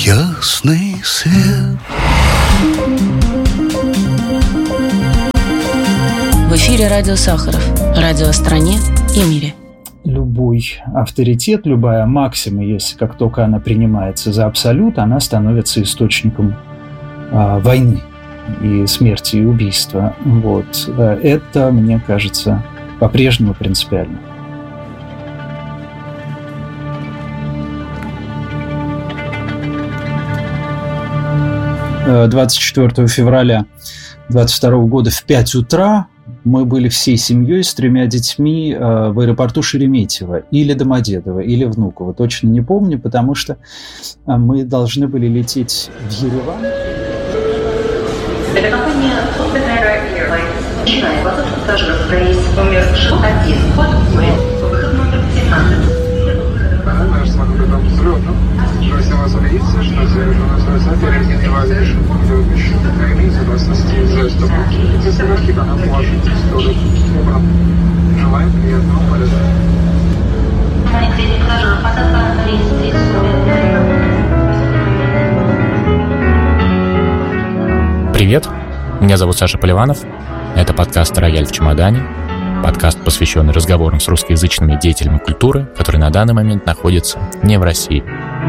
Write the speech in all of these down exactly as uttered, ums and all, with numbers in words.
ясный свет. В эфире радио Сахаров. Радио о стране и мире. Любой авторитет, любая максима, если как только она принимается за абсолют, она становится источником э, войны и смерти, и убийства. Вот. Это, мне кажется, по-прежнему принципиально. двадцать четвёртого февраля двадцать второго года в пять утра мы были всей семьей с тремя детьми в аэропорту Шереметьево или Домодедово, или Внуково. Точно не помню, потому что мы должны были лететь в Ереван. Это компания Software Airlines. Начиная воздух пассажиров на рейс номер шестьсот один. Вход в выход номер семнадцать. Наш самолетом взлетом. Просим вас убедиться, что заряженная высота организовали летающие границы властности из стопки. Заставки канал положить в сторону. Желаем приятного полета. Маленький пассажир, посадка на рейс тридцать номер. Привет, меня зовут Саша Поливанов. Это подкаст «Рояль в чемодане». Подкаст, посвященный разговорам с русскоязычными деятелями культуры, которые на данный момент находятся не в России.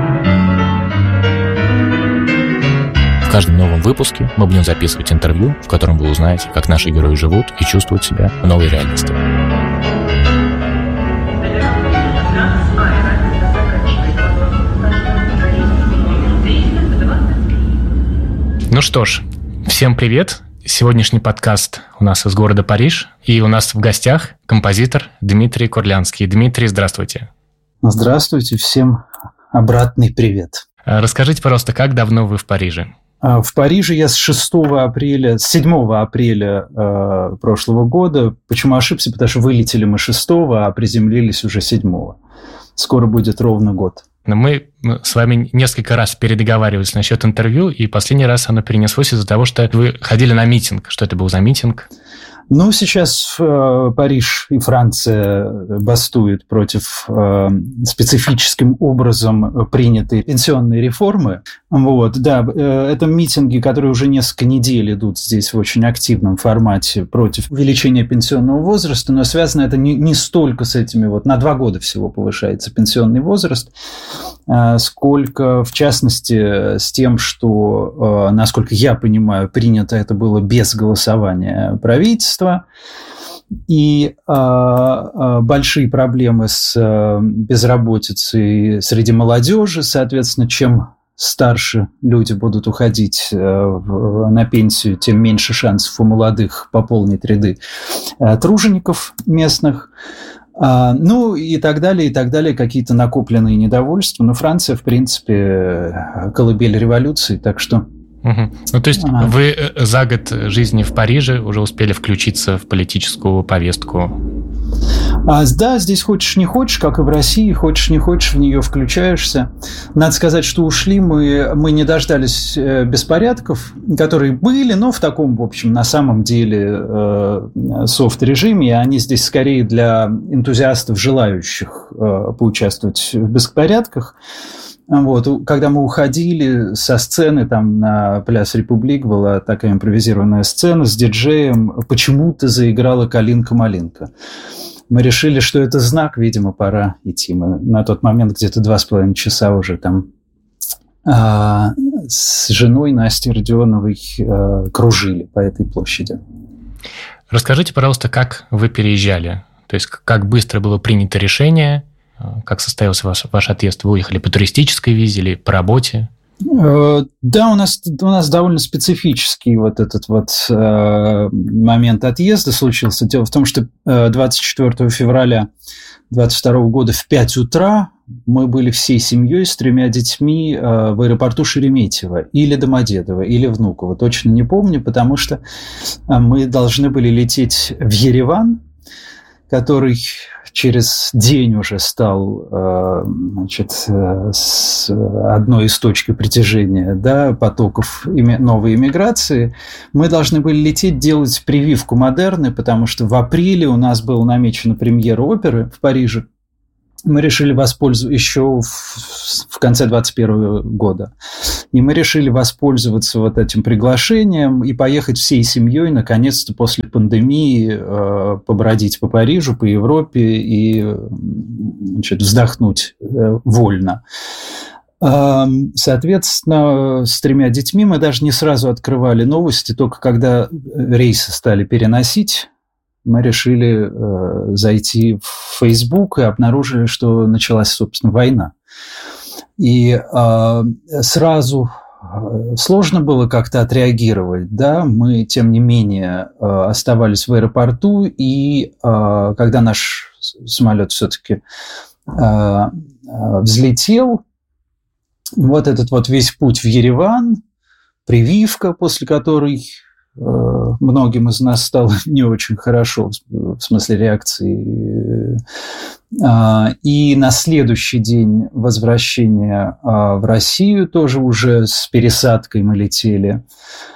В каждом новом выпуске мы будем записывать интервью, в котором вы узнаете, как наши герои живут и чувствуют себя в новой реальности. Ну что ж, всем привет. Сегодняшний подкаст у нас из города Париж, и у нас в гостях композитор Дмитрий Курлянский. Дмитрий, здравствуйте. Здравствуйте, всем обратный привет. Расскажите, пожалуйста, как давно вы в Париже? В Париже я с шестого апреля, с седьмого апреля э, прошлого года. Почему ошибся? Потому что вылетели мы шестого, а приземлились уже седьмого. Скоро будет ровно год. Мы с вами несколько раз передоговаривались насчет интервью, и последний раз оно перенеслось из-за того, что вы ходили на митинг. Что это был за митинг? Ну, сейчас э, Париж и Франция бастуют против э, специфическим образом принятой пенсионной реформы. Вот, да, э, это митинги, которые уже несколько недель идут здесь в очень активном формате против увеличения пенсионного возраста, но связано это не, не столько с этими, вот на два года всего повышается пенсионный возраст, э, сколько, в частности, с тем, что, э, насколько я понимаю, принято это было без голосования правительства. И э, э, большие проблемы с э, безработицей среди молодежи, соответственно, чем старше люди будут уходить э, в, на пенсию, тем меньше шансов у молодых пополнить ряды э, тружеников местных. А, ну и так далее, и так далее, какие-то накопленные недовольства. Но Франция, в принципе, колыбель революции, так что... Угу. Ну, то есть а. вы за год жизни в Париже уже успели включиться в политическую повестку? А, да, здесь хочешь не хочешь, как и в России, хочешь не хочешь, в нее включаешься. Надо сказать, что ушли мы, мы не дождались беспорядков, которые были, но в таком, в общем, на самом деле э, софт-режиме, и они здесь скорее для энтузиастов, желающих э, поучаствовать в беспорядках. Вот, когда мы уходили со сцены, там на Пляс Републик была такая импровизированная сцена с диджеем, почему-то заиграла «Калинка-малинка». Мы решили, что это знак, видимо, пора идти. Мы на тот момент где-то два с половиной часа уже там а, с женой Настей Родионовой а, кружили по этой площади. Расскажите, пожалуйста, как вы переезжали? То есть как быстро было принято решение? Как состоялся ваш, ваш отъезд? Вы уехали по туристической визе или по работе? Да, у нас, у нас довольно специфический вот этот вот э, момент отъезда случился. Дело в том, что двадцать четвёртого февраля двадцать второго года в пять утра мы были всей семьей с тремя детьми э, в аэропорту Шереметьево или Домодедово, или Внуково. Точно не помню, потому что мы должны были лететь в Ереван, который через день уже стал значит, с одной из точек притяжения, да, потоков новой иммиграции. Мы должны были лететь делать прививку Модерны, потому что в апреле у нас была намечена премьера оперы в Париже. Мы решили воспользоваться еще в, в конце двадцать первого года. И мы решили воспользоваться вот этим приглашением и поехать всей семьей, наконец-то, после пандемии, э, побродить по Парижу, по Европе и, значит, вздохнуть э, вольно. Э, соответственно, с тремя детьми мы даже не сразу открывали новости, только когда рейсы стали переносить, мы решили э, зайти в Facebook и обнаружили, что началась, собственно, война. И э, сразу сложно было как-то отреагировать, да, мы, тем не менее, э, оставались в аэропорту, и э, когда наш самолет все-таки э, э, взлетел, вот этот вот весь путь в Ереван, прививка, после которой э, многим из нас стало не очень хорошо, в смысле реакции. И на следующий день возвращения в Россию тоже уже с пересадкой мы летели.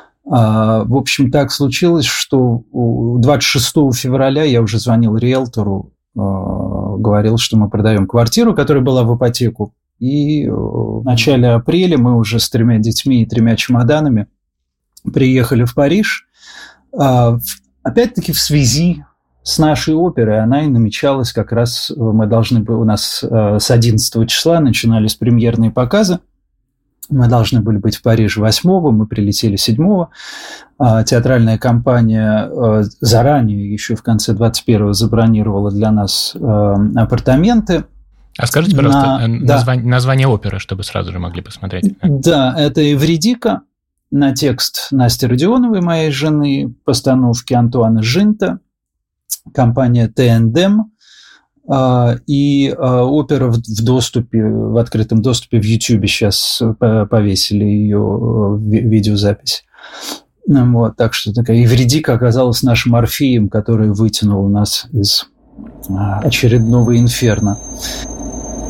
В общем, так случилось, что двадцать шестого февраля я уже звонил риэлтору, говорил, что мы продаем квартиру, которая была в ипотеку. И в начале апреля мы уже с тремя детьми и тремя чемоданами приехали в Париж. Опять-таки в связи с нашей оперой, она и намечалась как раз, мы должны были, у нас с одиннадцатого числа начинались премьерные показы, мы должны были быть в Париже восьмого, мы прилетели седьмого, театральная компания заранее, еще в конце двадцать первого, забронировала для нас апартаменты. А скажите, пожалуйста, на... название, да. название оперы, чтобы сразу же могли посмотреть. Да, это «Эвридика», на текст Насти Родионовой, моей жены, постановки Антуана Жинта, компания «Тендем», и опера в доступе, в открытом доступе в Ютьюбе сейчас повесили ее видеозапись. Вот, так что такая «Эвридика» оказалась нашим Орфеем, который вытянул нас из очередного инферно.